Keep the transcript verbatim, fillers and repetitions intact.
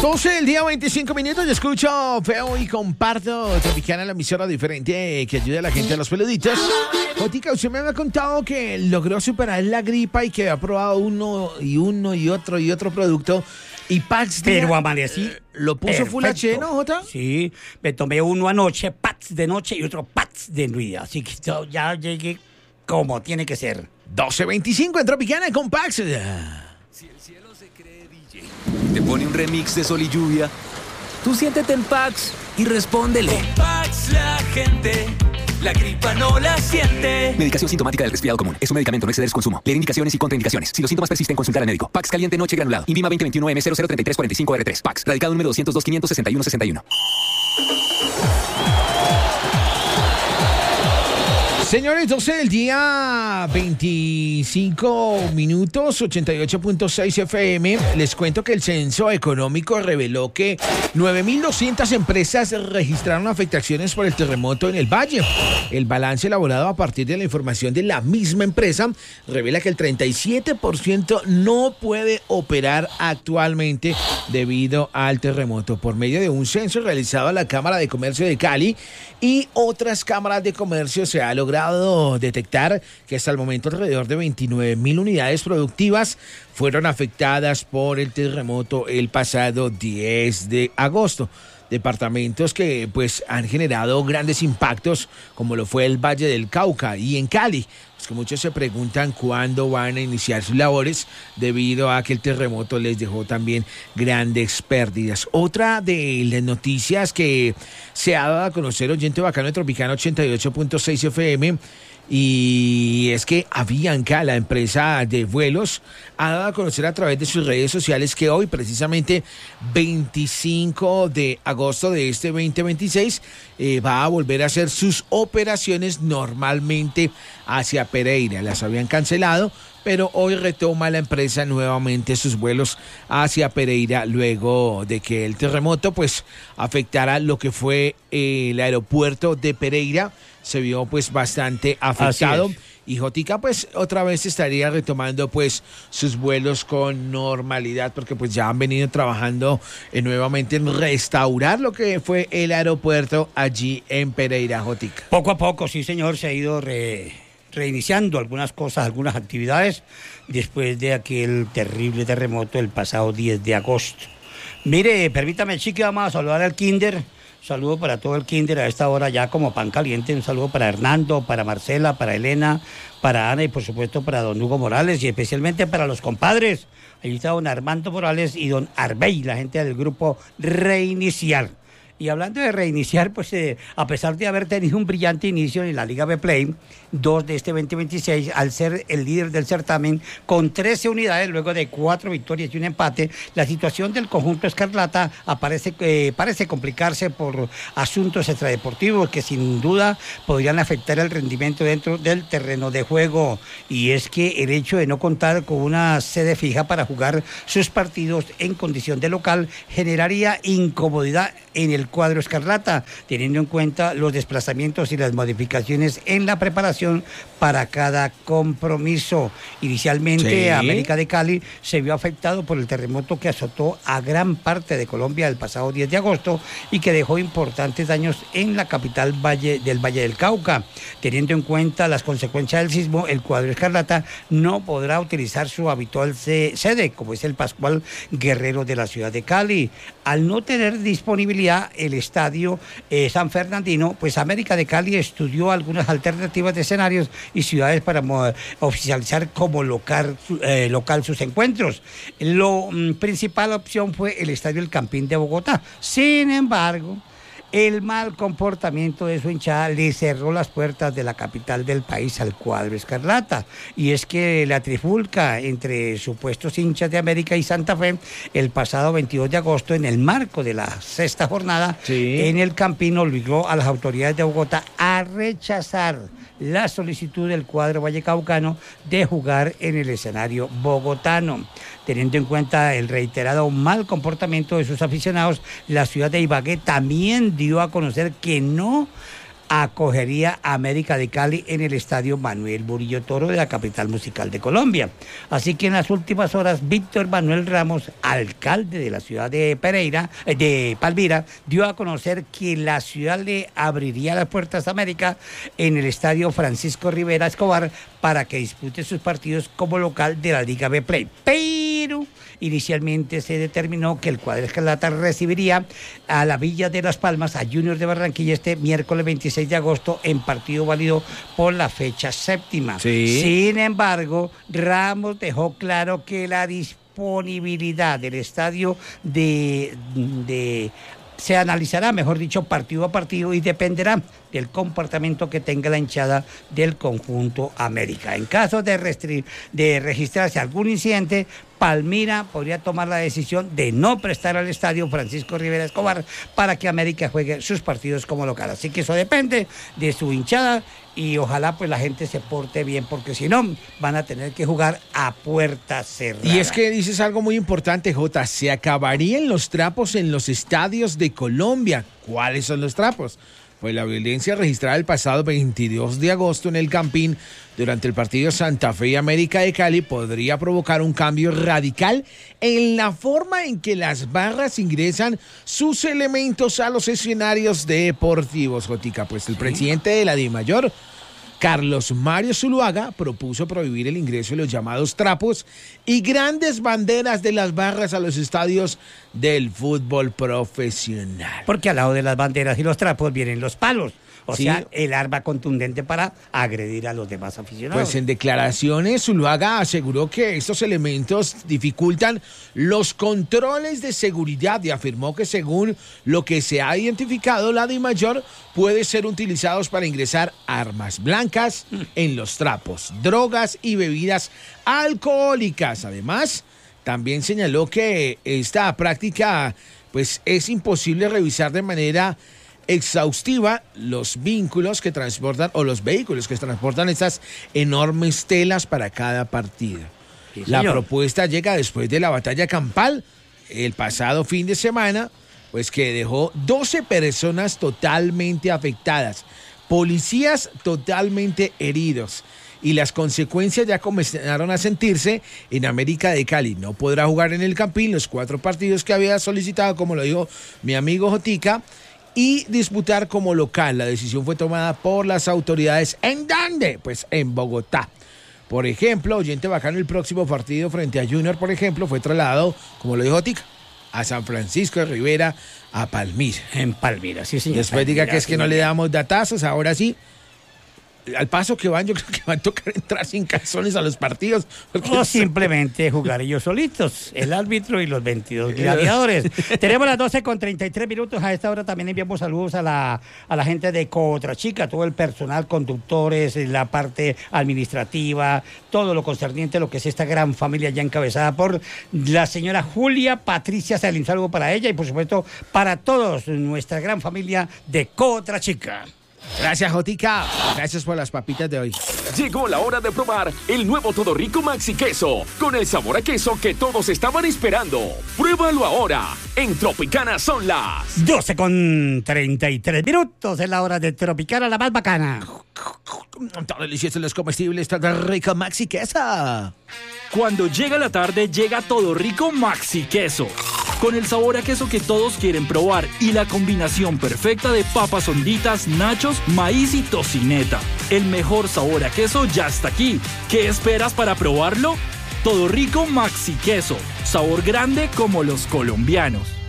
doce del día, veinticinco minutos. Yo escucho, veo y comparto Tropicana, la emisora diferente que ayuda a la gente a los peluditos. Jotica, usted me había contado que logró superar la gripa y que ha probado uno y uno y otro y otro producto. Y Pax Pero amanecí. Eh, ¿Lo puso perfecto. full H, no, Jota? Sí, me tomé uno anoche, Pax de noche y otro Pax de día. Así que yo ya llegué como tiene que ser. doce veinticinco en Tropicana con Pax. Si el cielo se cree D J, te pone un remix de Sol y Lluvia, tú siéntete en Pax y respóndele. Con Pax la gente, la gripa no la siente. Medicación sintomática del resfriado común. Es un medicamento, no exceder su consumo. Leer indicaciones y contraindicaciones. Si los síntomas persisten, consultar al médico. Pax caliente noche granulado. Invima veinte veintiuno M cero cero treinta y tres cuarenta y cinco R tres. Pax. Radicado número doscientos dos quinientos sesenta y uno sesenta y uno. Señores, doce del día, veinticinco minutos, ochenta y ocho punto seis F M. Les cuento que el Censo Económico reveló que nueve mil doscientas empresas registraron afectaciones por el terremoto en el Valle. El balance elaborado a partir de la información de la misma empresa revela que el treinta y siete por ciento no puede operar actualmente debido al terremoto. Por medio de un censo realizado a la Cámara de Comercio de Cali y otras cámaras de comercio, se ha logrado detectar que hasta el momento alrededor de veintinueve mil unidades productivas fueron afectadas por el terremoto el pasado diez de agosto. Departamentos que pues han generado grandes impactos, como lo fue el Valle del Cauca y en Cali. Es que muchos se preguntan cuándo van a iniciar sus labores debido a que el terremoto les dejó también grandes pérdidas. Otra de las noticias que se ha dado a conocer, oyente bacano de Tropicana ochenta y ocho punto seis F M, y es que Avianca, la empresa de vuelos, ha dado a conocer a través de sus redes sociales que hoy, precisamente veinticinco de agosto de este veinte veintiséis, eh, va a volver a hacer sus operaciones normalmente hacia Pereira. Las habían cancelado, pero hoy retoma la empresa nuevamente sus vuelos hacia Pereira luego de que el terremoto pues afectara lo que fue eh, el aeropuerto de Pereira. Se vio pues bastante afectado y Jotica pues otra vez estaría retomando pues sus vuelos con normalidad, porque pues ya han venido trabajando eh, nuevamente en restaurar lo que fue el aeropuerto allí en Pereira, Jotica. Poco a poco, sí señor, se ha ido re, reiniciando algunas cosas, algunas actividades después de aquel terrible terremoto el pasado diez de agosto. Mire, permítame, chique, vamos a saludar al Kinder. Saludo para todo el Kinder a esta hora ya como pan caliente. Un saludo para Hernando, para Marcela, para Elena, para Ana y por supuesto para don Hugo Morales y especialmente para los compadres. Ahí está don Armando Morales y don Arbey, la gente del grupo Reiniciar. Y hablando de reiniciar, pues eh, a pesar de haber tenido un brillante inicio en la Liga B-Play dos de este veinte veintiséis, al ser el líder del certamen con trece unidades luego de cuatro victorias y un empate, la situación del conjunto Escarlata aparece, eh, parece complicarse por asuntos extradeportivos que sin duda podrían afectar el rendimiento dentro del terreno de juego. Y es que el hecho de no contar con una sede fija para jugar sus partidos en condición de local generaría incomodidad en el cuadro Escarlata, teniendo en cuenta los desplazamientos y las modificaciones en la preparación para cada compromiso. Inicialmente, sí. América de Cali se vio afectado por el terremoto que azotó a gran parte de Colombia el pasado diez de agosto y que dejó importantes daños en la capital Valle del Valle del Cauca. Teniendo en cuenta las consecuencias del sismo, el cuadro Escarlata no podrá utilizar su habitual sede, como es el Pascual Guerrero de la ciudad de Cali. Al no tener disponibilidad el estadio eh, San Fernandino, pues América de Cali estudió algunas alternativas de escenarios y ciudades para mo- oficializar como local, eh, local sus encuentros. La mm, principal opción fue el estadio El Campín de Bogotá. Sin embargo, el mal comportamiento de su hinchada le cerró las puertas de la capital del país al cuadro Escarlata. Y es que la trifulca entre supuestos hinchas de América y Santa Fe el pasado veintidós de agosto, en el marco de la sexta jornada, sí. en el Campín, obligó a las autoridades de Bogotá a rechazar la solicitud del cuadro vallecaucano de jugar en el escenario bogotano. Teniendo en cuenta el reiterado mal comportamiento de sus aficionados, la ciudad de Ibagué también dio a conocer que no acogería a América de Cali en el estadio Manuel Murillo Toro de la capital musical de Colombia. Así que en las últimas horas, Víctor Manuel Ramos, alcalde de la ciudad de Pereira, eh, de Palmira, dio a conocer que la ciudad le abriría las puertas a América en el estadio Francisco Rivera Escobar para que dispute sus partidos como local de la Liga B Play. Pero inicialmente se determinó que el cuadro escarlata recibiría a la Villa de Las Palmas, a Junior de Barranquilla, este miércoles veintiséis de agosto en partido válido por la fecha séptima. Sí. Sin embargo, Ramos dejó claro que la disponibilidad del estadio de... de se analizará, mejor dicho, partido a partido y dependerá del comportamiento que tenga la hinchada del conjunto América. En caso de, restri- de registrarse algún incidente, Palmira podría tomar la decisión de no prestar al estadio Francisco Rivera Escobar para que América juegue sus partidos como local. Así que eso depende de su hinchada y ojalá pues la gente se porte bien, porque si no van a tener que jugar a puerta cerrada. Y es que dices algo muy importante, Jota, se acabarían los trapos en los estadios de Colombia. ¿Cuáles son los trapos? Pues la violencia registrada el pasado veintidós de agosto en el Campín durante el partido Santa Fe y América de Cali podría provocar un cambio radical en la forma en que las barras ingresan sus elementos a los escenarios deportivos, Jotica. Pues el presidente de la DIMAYOR, Carlos Mario Zuluaga, propuso prohibir el ingreso de los llamados trapos y grandes banderas de las barras a los estadios del fútbol profesional. Porque al lado de las banderas y los trapos vienen los palos. O Sí. sea, el arma contundente para agredir a los demás aficionados. Pues en declaraciones, Zuluaga aseguró que estos elementos dificultan los controles de seguridad y afirmó que según lo que se ha identificado, la DIMAYOR puede ser utilizados para ingresar armas blancas en los trapos, drogas y bebidas alcohólicas. Además, también señaló que esta práctica pues es imposible revisar de manera exhaustiva los vínculos que transportan o los vehículos que transportan estas enormes telas para cada partido. Sí, la señor. propuesta llega después de la batalla campal el pasado fin de semana, pues que dejó doce personas totalmente afectadas, policías totalmente heridos. Y las consecuencias ya comenzaron a sentirse en América de Cali. No podrá jugar en el Campín los cuatro partidos que había solicitado, como lo dijo mi amigo Jotica, y disputar como local. La decisión fue tomada por las autoridades. ¿En dónde? Pues en Bogotá. Por ejemplo, oyente bacano, el próximo partido frente a Junior, por ejemplo, fue trasladado, como lo dijo Tica, a San Francisco de Rivera, a Palmira. En Palmira, sí, señor. Después diga Palmira, que es que sí, no le señor. damos datazos, ahora sí. Al paso que van, yo creo que van a tocar entrar sin calzones a los partidos. O simplemente jugar ellos solitos, el árbitro y los veintidós gladiadores. Tenemos las doce con treinta y tres minutos. A esta hora también enviamos saludos a la, a la gente de Cotrachica, todo el personal, conductores, la parte administrativa, todo lo concerniente a lo que es esta gran familia ya encabezada por la señora Julia Patricia Salim. Un saludo para ella y por supuesto para todos, nuestra gran familia de Cotrachica. Gracias, Jotica. Gracias por las papitas de hoy. Llegó la hora de probar el nuevo Todo Rico Maxi Queso, con el sabor a queso que todos estaban esperando. Pruébalo ahora. En Tropicana son las doce con treinta y tres minutos, es la hora de Tropicana, la más bacana. Todo delicioso, los comestibles, todo rico, Maxi Queso. Cuando llega la tarde, llega Todo Rico Maxi Queso. Con el sabor a queso que todos quieren probar y la combinación perfecta de papas honditas, nachos, maíz y tocineta. El mejor sabor a queso ya está aquí. ¿Qué esperas para probarlo? Todo Rico Maxi Queso. Sabor grande como los colombianos.